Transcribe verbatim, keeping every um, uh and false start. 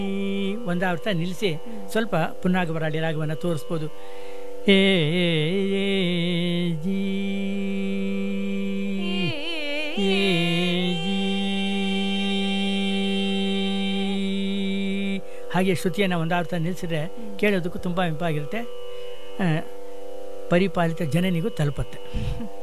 ಒಂದು ಆವರ್ತ ನಿಲ್ಲಿಸಿ ಸ್ವಲ್ಪ ಪುನ್ನಾಗವರಾಳಿ ರಾಗವನ್ನು ತೋರಿಸ್ಬೋದು. ಏ ಜೀ ಹಾಗೆ ಶ್ರುತಿಯನ್ನು ಒಂದು ಆವರ್ತ ನಿಲ್ಲಿಸಿದ್ರೆ ಕೇಳೋದಕ್ಕೂ ತುಂಬ ಇಂಪಾಗಿರುತ್ತೆ, ಪರಿಪಾಲಿತ ಜನನಿಗೂ ತಲುಪುತ್ತೆ.